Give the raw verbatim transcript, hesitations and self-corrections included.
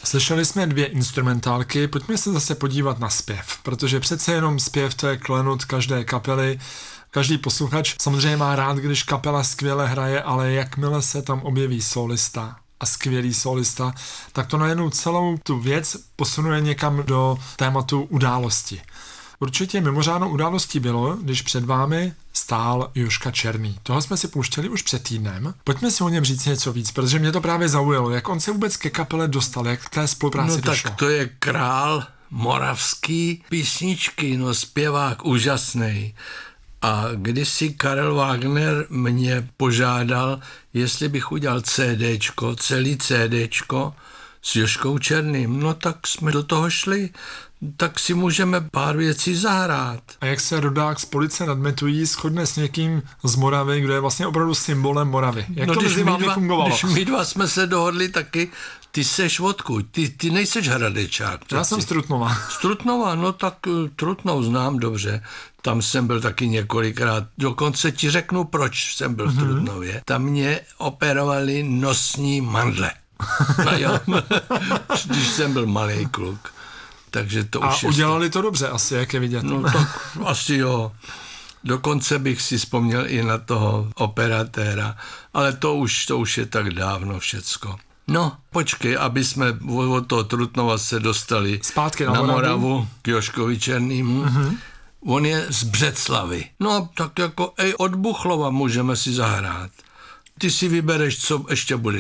Slyšeli jsme dvě instrumentálky, pojďme se zase podívat na zpěv, protože přece jenom zpěv to je klenot každé kapely. Každý posluchač samozřejmě má rád, když kapela skvěle hraje, ale jakmile se tam objeví solista a skvělý solista, tak to najednou celou tu věc posunuje někam do tématu události. Určitě mimořádnou událostí bylo, když před vámi stál Jožka Černý. Toho jsme si pouštěli už před týdnem. Pojďme si o něm říct něco víc, protože mě to právě zaujalo. Jak on se vůbec ke kapele dostal, jak k té spolupráci no, došlo? Tak to je král moravský písničky, no zpěvák úžasný. A kdysi Karel Wagner mě požádal, jestli bych udělal CDčko, celý CDčko s Jožkou Černým. No tak jsme do toho šli, tak si můžeme pár věcí zahrát. A jak se rodák z Police nad Metují shodne s někým z Moravy, kdo je vlastně opravdu symbolem Moravy? Jak no, to mezi vámi fungovalo? Když my dva jsme se dohodli taky, ty seš odkud? Ty, ty nejseš Hradečák. Já jsem z Trutnova. Z Trutnova, no tak Trutnov znám dobře. Tam jsem byl taky několikrát. Dokonce ti řeknu, proč jsem byl v mm-hmm. Trutnově. Tam mě operovali nosní mandle. No jo, když jsem byl malý kluk. Takže to a už udělali je to dobře asi, jak je vidět. No tak asi jo. Dokonce bych si vzpomněl i na toho operatéra, ale to už, to už je tak dávno všecko. No, počkej, aby jsme od toho Trutnova se dostali zpátky na, na Moravu. Moravu k Jožkovi Černýmu. Mm-hmm. On je z Břeclavy. No, tak jako ej, od Buchlova můžeme si zahrát. Ty si vybereš, co ještě bude.